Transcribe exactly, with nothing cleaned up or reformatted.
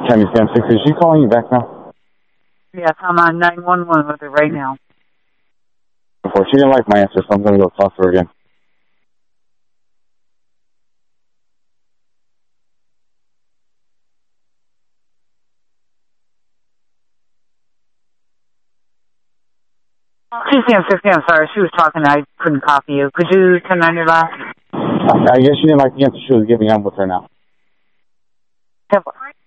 Tammy Sam six, is she calling you back now? Yes, I'm on nine one one with her right now. Before, she didn't like my answer, so I'm going to go talk to her again. T C M sixty, I'm sorry, she was talking, I couldn't copy you. Could you turn on your last? I guess she didn't like the answer she was giving. I'm with her now. Yep.